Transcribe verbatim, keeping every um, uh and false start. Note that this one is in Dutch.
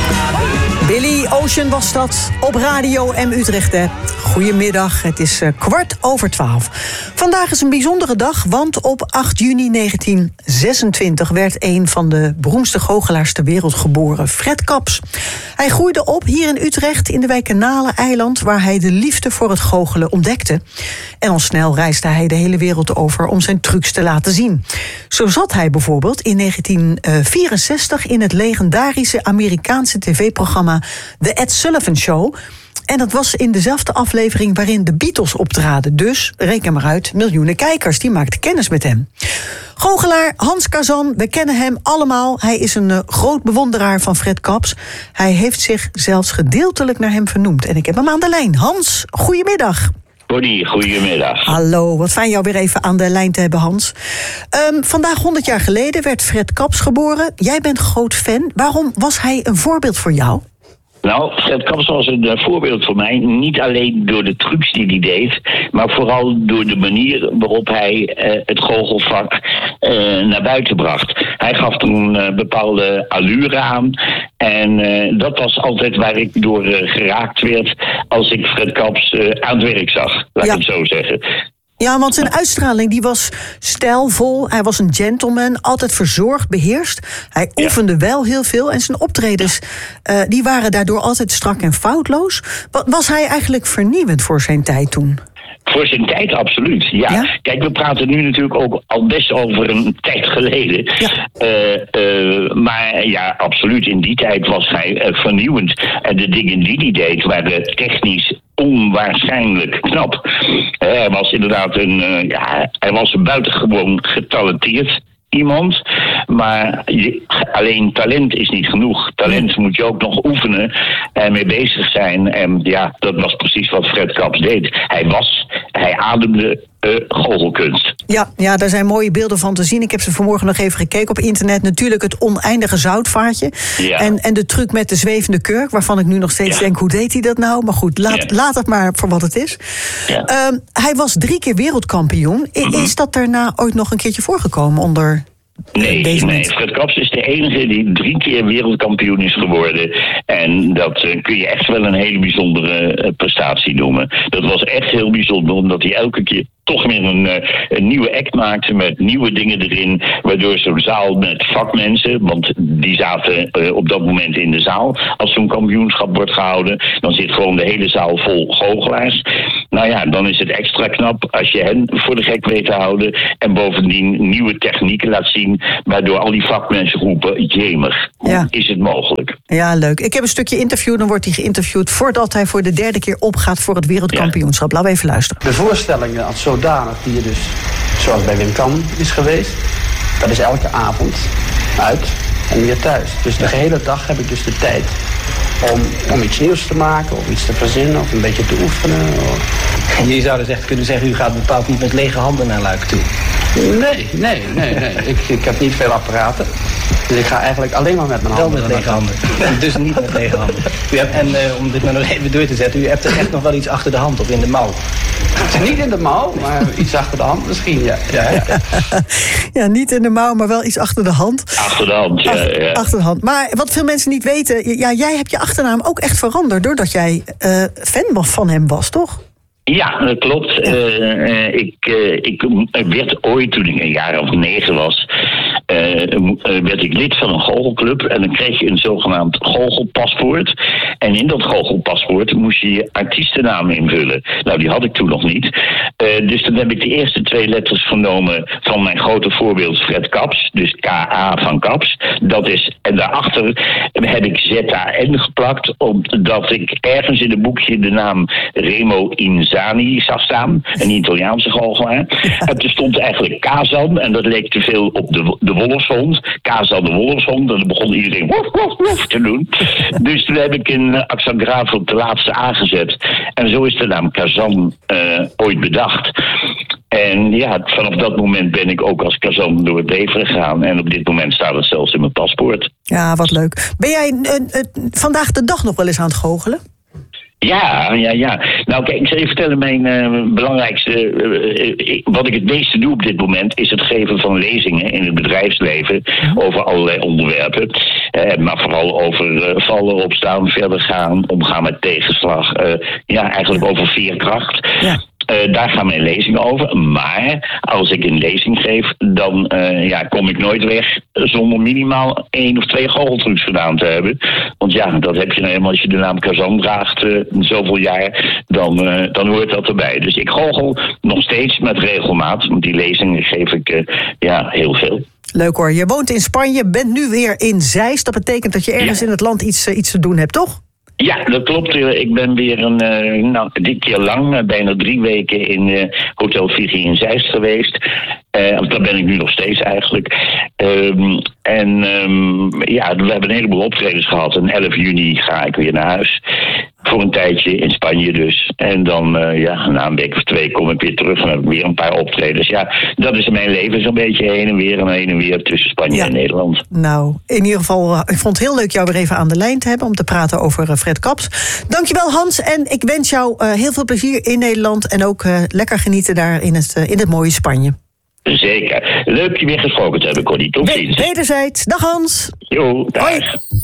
Billy Ocean was dat op Radio M Utrecht. Hè. Goedemiddag, het is uh, kwart over twaalf. Vandaag is een bijzondere dag, want op acht juni negentien zesentwintig... werd een van de beroemdste goochelaars ter wereld geboren, Fred Kaps. Hij groeide op hier in Utrecht, in de wijk Kanaleneiland, waar hij de liefde voor het goochelen ontdekte. En al snel reisde hij de hele wereld over om zijn trucs te laten zien. Zo zat hij bijvoorbeeld in negentien vierenzestig in het legendarische Amerikaanse tv-programma The Ed Sullivan Show. En dat was in dezelfde aflevering waarin de Beatles optraden. Dus, reken maar uit, miljoenen kijkers, die maakten kennis met hem. Goochelaar Hans Kazan, we kennen hem allemaal. Hij is een uh, groot bewonderaar van Fred Kaps. Hij heeft zich zelfs gedeeltelijk naar hem vernoemd. En ik heb hem aan de lijn. Hans, goedemiddag. Bonnie, goedemiddag. Hallo, wat fijn jou weer even aan de lijn te hebben, Hans. Um, vandaag honderd jaar geleden werd Fred Kaps geboren. Jij bent groot fan. Waarom was hij een voorbeeld voor jou? Nou, Fred Kaps was een uh, voorbeeld voor mij. Niet alleen door de trucs die hij deed, maar vooral door de manier waarop hij uh, het goochelvak uh, naar buiten bracht. Hij gaf er een uh, bepaalde allure aan. En uh, dat was altijd waar ik door uh, geraakt werd als ik Fred Kaps uh, aan het werk zag. Laat ja. ik het zo zeggen. Ja, want zijn uitstraling die was stijlvol. Hij was een gentleman, altijd verzorgd, beheerst. Hij ja. oefende wel heel veel. En zijn optredens uh, die waren daardoor altijd strak en foutloos. Was hij eigenlijk vernieuwend voor zijn tijd toen? Voor zijn tijd, absoluut. Ja. ja. Kijk, we praten nu natuurlijk ook al best over een tijd geleden. Ja. Uh, uh, maar ja, absoluut. In die tijd was hij uh, vernieuwend. En de dingen die hij deed waren technisch onwaarschijnlijk knap. Uh, hij was inderdaad een, uh, ja, hij was een buitengewoon getalenteerd iemand. Maar je, alleen talent is niet genoeg. Talent moet je ook nog oefenen en mee bezig zijn. En ja, dat was precies wat Fred Kaps deed. Hij was, hij ademde uh, goochelkunst. Ja, ja, daar zijn mooie beelden van te zien. Ik heb ze vanmorgen nog even gekeken op internet. Natuurlijk het oneindige zoutvaartje. Ja. En, en de truc met de zwevende kurk, waarvan ik nu nog steeds ja. denk, hoe deed hij dat nou? Maar goed, laat, ja. laat het maar voor wat het is. Ja. Um, hij was drie keer wereldkampioen. I- mm-hmm. Is dat daarna ooit nog een keertje voorgekomen onder... Nee, nee, Fred Kaps is de enige die drie keer wereldkampioen is geworden. En dat uh, kun je echt wel een hele bijzondere uh, prestatie noemen. Dat was echt heel bijzonder, omdat hij elke keer toch weer een, uh, een nieuwe act maakte met nieuwe dingen erin. Waardoor zo'n zaal met vakmensen, want die zaten uh, op dat moment in de zaal. Als zo'n kampioenschap wordt gehouden, dan zit gewoon de hele zaal vol goochelaars. Nou ja, dan is het extra knap als je hen voor de gek weet te houden. En bovendien nieuwe technieken laat zien, waardoor al die vakmensen roepen, jemig, hoe ja. is het mogelijk? Ja, leuk. Ik heb een stukje interview, dan wordt hij geïnterviewd voordat hij voor de derde keer opgaat voor het wereldkampioenschap. Ja. Laten we even luisteren. De voorstellingen als zodanig die je dus, zoals bij Wim Kan is geweest, dat is elke avond uit en weer thuis. Dus de gehele dag heb ik dus de tijd om, om iets nieuws te maken, of iets te verzinnen, of een beetje te oefenen. Of... Je zou dus echt kunnen zeggen, u gaat bepaald niet met lege handen naar Luik toe. Nee, nee, nee, nee. Ik, ik heb niet veel apparaten. Dus ik ga eigenlijk alleen maar met mijn handen. Wel met lege handen. Dus niet met lege handen. U hebt, en uh, om dit maar nog even door te zetten, u hebt er echt nog wel iets achter de hand of in de mouw. Niet in de mouw, maar iets achter de hand misschien, ja. Ja, ja. ja, niet in de mouw, maar wel iets achter de hand. Achter de hand, ja. Achter, ja. achter de hand. Maar wat veel mensen niet weten, ja, jij hebt je achternaam ook echt veranderd doordat jij uh, fan van hem was, toch? Ja, dat klopt. Ja. Uh, ik, uh, ik werd ooit, toen ik een jaar of negen was, uh, werd ik lid van een goochelclub. En dan kreeg je een zogenaamd goochelpaspoort. En in dat goochelpaspoort moest je je artiestennaam invullen. Nou, die had ik toen nog niet. Uh, dus dan heb ik de eerste twee letters vernomen van mijn grote voorbeeld Fred Kaps. Dus K A van Kaps. Dat is, en daarachter heb ik Z A N geplakt, omdat ik ergens in een boekje de naam Remo Inzani zag staan. Een Italiaanse goochelaar. En toen stond eigenlijk Kazan. En dat leek te veel op de, de wolfshond. Kazan de wolfshond. En dan begon iedereen wof, wof, wof te doen. Dus toen heb ik een accent grave op de laatste aangezet. En zo is de naam Kazan uh, ooit bedacht. En ja, vanaf dat moment ben ik ook als Kazan door het leven gegaan. En op dit moment staat het zelfs in mijn paspoort. Ja, wat leuk. Ben jij uh, uh, vandaag de dag nog wel eens aan het goochelen? Ja, ja, ja. Nou kijk, ik zal je vertellen, mijn uh, belangrijkste, uh, wat ik het meeste doe op dit moment, is het geven van lezingen in het bedrijfsleven over allerlei onderwerpen. Uh, maar vooral over uh, vallen, opstaan, verder gaan, omgaan met tegenslag. Uh, ja, eigenlijk over veerkracht. Ja. Uh, daar gaan mijn lezingen over. Maar als ik een lezing geef, dan uh, ja, kom ik nooit weg zonder minimaal één of twee goocheltrucs gedaan te hebben. Want ja, dat heb je nou eenmaal als je de naam Kazan draagt, uh, zoveel jaar, dan, uh, dan hoort dat erbij. Dus ik goochel nog steeds met regelmaat. Want die lezingen geef ik uh, ja, heel veel. Leuk hoor. Je woont in Spanje, bent nu weer in Zeist. Dat betekent dat je ergens ja. in het land iets, uh, iets te doen hebt, toch? Ja, dat klopt. Ik ben weer een, uh, nou, dit keer lang, uh, bijna drie weken in uh, Hotel Vigie in Zeist geweest. Uh, daar ben ik nu nog steeds eigenlijk. Um, en um, ja, we hebben een heleboel optredens gehad. En elf juni ga ik weer naar huis. Voor een tijdje in Spanje dus. En dan, uh, ja, na een week of twee kom ik weer terug en heb ik weer een paar optredens. Ja, dat is mijn leven zo'n beetje heen en weer en heen en weer tussen Spanje ja. en Nederland. Nou, in ieder geval, uh, ik vond het heel leuk jou weer even aan de lijn te hebben om te praten over uh, Fred Kaps. Dankjewel Hans en ik wens jou uh, heel veel plezier in Nederland en ook uh, lekker genieten daar in het, uh, in het mooie Spanje. Zeker. Leuk je weer gesproken te hebben, Connie. Tot ziens. Wederzijds. Dag Hans. Jo, dag. Hoi.